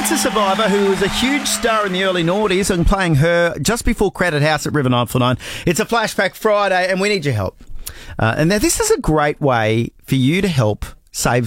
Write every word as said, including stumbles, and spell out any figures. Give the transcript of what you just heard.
Cancer survivor who was a huge star in the early noughties and playing her just before Credit House at River nine four nine. It's a Flashback Friday and we need your help. Uh, and now this is a great way for you to help save